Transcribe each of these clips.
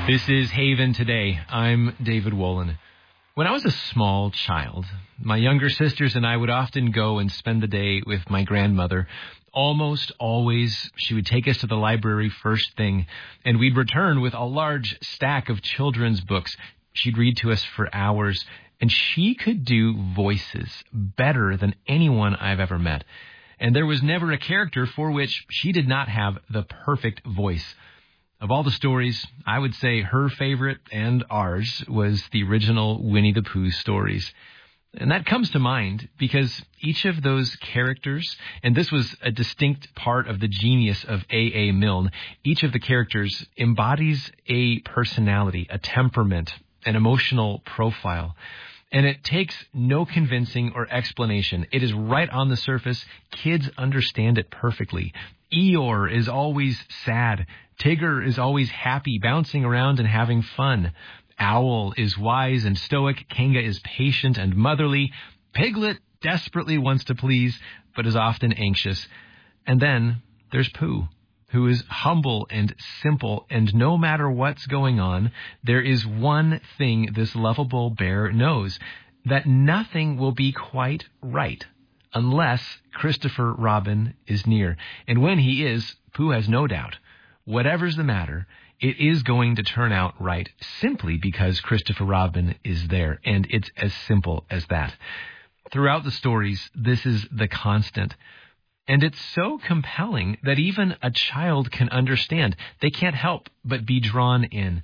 This is Haven Today. I'm David Wolin. When I was a small child, my younger sisters and I would often go and spend the day with my grandmother. Almost always, she would take us to the library first thing, and we'd return with a large stack of children's books. She'd read to us for hours, and she could do voices better than anyone I've ever met. And there was never a character for which she did not have the perfect voice. Of all the stories, I would say her favorite and ours was the original Winnie the Pooh stories. And that comes to mind because each of those characters, and this was a distinct part of the genius of A.A. Milne, each of the characters embodies a personality, a temperament, an emotional profile. And it takes no convincing or explanation. It is right on the surface. Kids understand it perfectly. Eeyore is always sad. Tigger is always happy, bouncing around and having fun. Owl is wise and stoic. Kanga is patient and motherly. Piglet desperately wants to please, but is often anxious. And then there's Pooh, who is humble and simple, and no matter what's going on, there is one thing this lovable bear knows, that nothing will be quite right unless Christopher Robin is near. And when he is, Pooh has no doubt, whatever's the matter, it is going to turn out right simply because Christopher Robin is there, and it's as simple as that. Throughout the stories, this is the constant. And it's so compelling that even a child can understand. They can't help but be drawn in.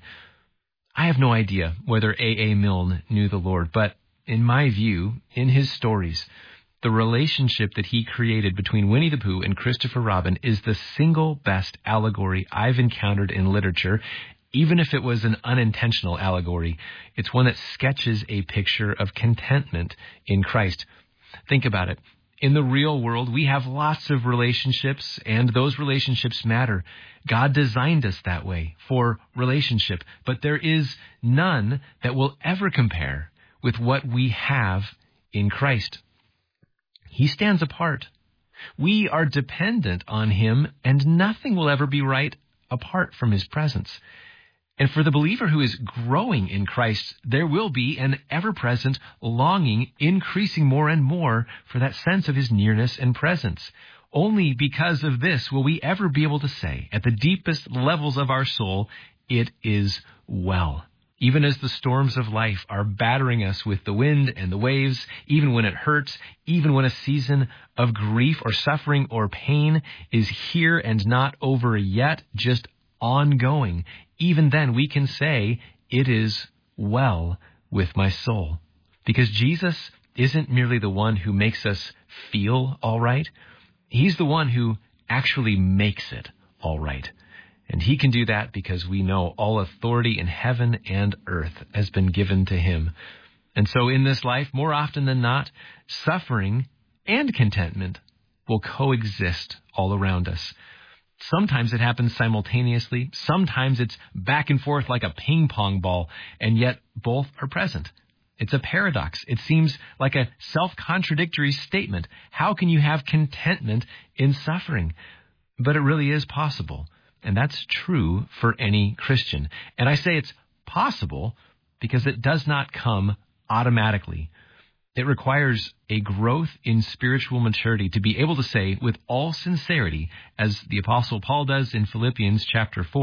I have no idea whether A.A. Milne knew the Lord, but in my view, in his stories, the relationship that he created between Winnie the Pooh and Christopher Robin is the single best allegory I've encountered in literature. Even if it was an unintentional allegory, it's one that sketches a picture of contentment in Christ. Think about it. In the real world, we have lots of relationships, and those relationships matter. God designed us that way, for relationship. But there is none that will ever compare with what we have in Christ. He stands apart. We are dependent on him, and nothing will ever be right apart from his presence. And for the believer who is growing in Christ, there will be an ever-present longing, increasing more and more for that sense of his nearness and presence. Only because of this will we ever be able to say, at the deepest levels of our soul, it is well. Even as the storms of life are battering us with the wind and the waves, even when it hurts, even when a season of grief or suffering or pain is here and not over yet, just ongoing, even then we can say, it is well with my soul. Because Jesus isn't merely the one who makes us feel all right. He's the one who actually makes it all right. And he can do that because we know all authority in heaven and earth has been given to him. And so in this life, more often than not, suffering and contentment will coexist all around us. Sometimes it happens simultaneously. Sometimes it's back and forth like a ping pong ball, and yet both are present. It's a paradox. It seems like a self-contradictory statement. How can you have contentment in suffering? But it really is possible. And that's true for any Christian. And I say it's possible because it does not come automatically. It requires a growth in spiritual maturity to be able to say with all sincerity, as the Apostle Paul does in Philippians chapter 4,